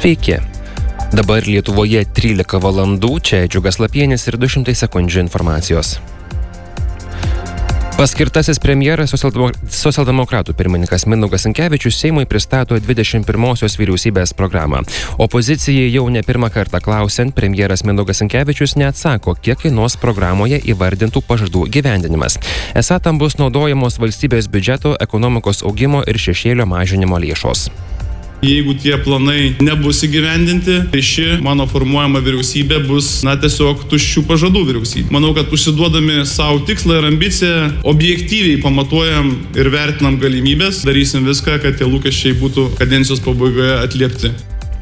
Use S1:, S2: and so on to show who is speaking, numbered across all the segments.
S1: Sveiki. Dabar Lietuvoje 13 valandų, čia Džiugas Lapienis ir 200 sekundžių informacijos. Paskirtasis premjeras socialdemokratų pirmininkas Mindaugas Sinkevičius Seimui pristato 21-osios vyriausybės programą. Opozicijai jau ne pirmą kartą klausiant, premjeras Mindaugas Sinkevičius neatsako, kiek kainuos programoje įvardintų pažadų gyvendinimas. Esą tam bus naudojamos valstybės biudžeto, ekonomikos augimo ir šešėlio mažinimo lėšos.
S2: Jeigu tie planai nebus įgyvendinti, tai ši mano formuojama vyriausybė bus, tiesiog tuščių pažadų vyriausybė. Manau, kad užsiduodami savo tikslą ir ambiciją, objektyviai pamatuojam ir vertinam galimybės, darysim viską, kad tie lūkesčiai būtų kadencijos pabaigoje atliepti.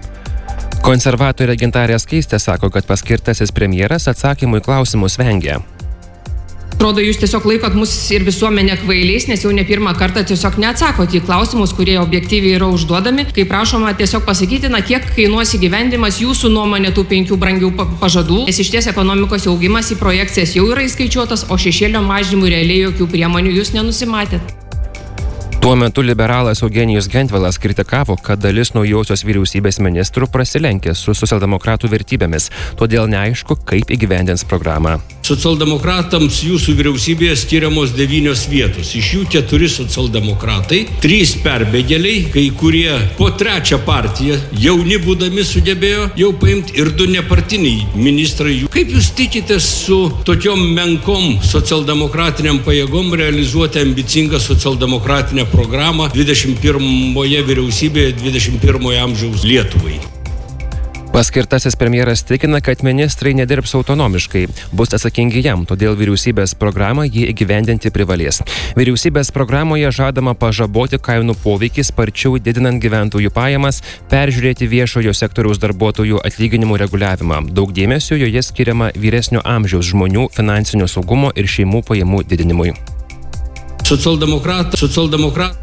S1: Konservatorė Gintarė Skaistė sako, kad paskirtasis premjeras atsakymų į klausimus vengia.
S3: Atrodo, jūs tiesiog laikot mus ir visuomenę kvailiais, nes jau ne pirmą kartą tiesiog neatsakot į klausimus, kurie objektyviai yra užduodami. Kai prašoma tiesiog pasakyti, kiek kainuos įgyvendimas jūsų nuomonė tų 5 brangių pažadų, nes iš ties ekonomikos augimas į projekcijas jau yra įskaičiuotas, o šešėlio mažinimui realiai jokių priemonių jūs nenusimatėt.
S1: Tuo metu liberalas Eugenijus Gentvilas kritikavo, kad dalis naujosios vyriausybės ministrų prasilenkė su socialdemokratų vertybėmis, todėl neaišku, kaip įgyvendins programą.
S4: Socialdemokratams jūsų vyriausybėje skiriamos 9 vietos. Iš jų 4 socialdemokratai, 3 perbėgėliai, kai kurie po 3 partiją jauni būdami sugebėjo jau paimti ir 2 nepartiniai ministrai. Kaip jūs tikitės su tokiom menkom socialdemokratiniam pajėgom realizuoti ambicingą socialdemokratinę programą 21 vyriausybėje 21 amžiaus Lietuvai?
S1: Paskirtasis premjeras tikina, kad ministrai nedirbs autonomiškai, bus atsakingi jam, todėl vyriausybės programą jį įgyvendinti privalės. Vyriausybės programoje žadama pažaboti kainų poveikį sparčiau didinant gyventojų pajamas, peržiūrėti viešojo sektoriaus darbuotojų atlyginimų reguliavimą. Daug dėmesio joje skiriama vyresnio amžiaus žmonių finansinio saugumo ir šeimų pajamų didinimui.
S4: Socialdemokratai.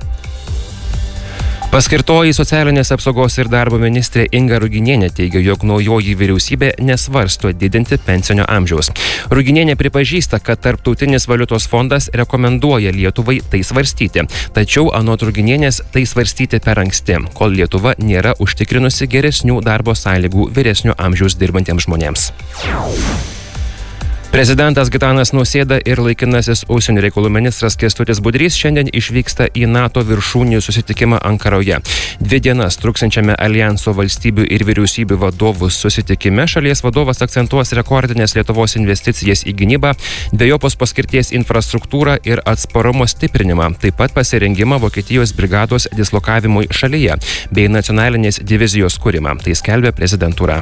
S1: Paskirtoji socialinės apsaugos ir darbo ministrė Inga Ruginienė teigia, jog naujoji vyriausybė nesvarsto didinti pensinio amžiaus. Ruginienė pripažįsta, kad Tarptautinis valiutos fondas rekomenduoja Lietuvai tai svarstyti. Tačiau anot Ruginienės tai svarstyti per anksti, kol Lietuva nėra užtikrinusi geresnių darbo sąlygų vyresnio amžiaus dirbantiems žmonėms. Prezidentas Gitanas Nausėda ir laikinasis užsienio reikalų ministras Kęstutis Budrys šiandien išvyksta į NATO viršūnių susitikimą Ankaroje. 2 dienas truksiančiame aljanso valstybių ir vyriausybių vadovų susitikime šalies vadovas akcentuos rekordinės Lietuvos investicijas į gynybą, dvejopos paskirties infrastruktūrą ir atsparumo stiprinimą, taip pat pasirengimą Vokietijos brigados dislokavimui šalyje bei nacionalinės divizijos kūrimą, tai skelbia prezidentūra.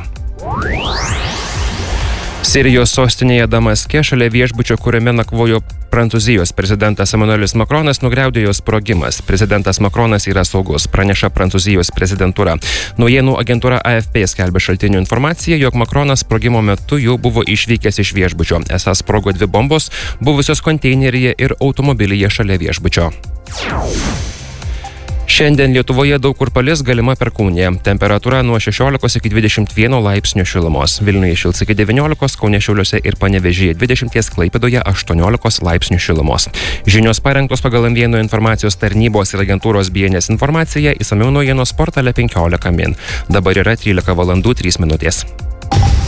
S1: Sirijos sostinėje Damaske šalia viešbučio, kuriame nakvojo Prancūzijos prezidentas Emmanuelis Macronas, nugriaudėjo sprogimas. Prezidentas Macronas yra saugus, praneša Prancūzijos prezidentūra. Naujienų agentūra AFP skelbia šaltinių informaciją, jog Macronas sprogimo metu jau buvo išvykęs iš viešbučio. Esą sprogo 2 bombos buvusios konteineryje ir automobilyje šalia viešbučio. Šiandien Lietuvoje daug kur palis, galima perkūnija. Temperatūra nuo 16 iki 21 laipsnių šilumos. Vilniuje šils iki 19, Kaune, Šiauliuose ir Panevėžyje 20, Klaipėdoje 18 laipsnių šilumos. Žinios parengtos pagal M1 informacijos tarnybos ir agentūros BNS informaciją, išsamiau naujienos portale 15 min. Dabar yra 13 valandų 3 minutės.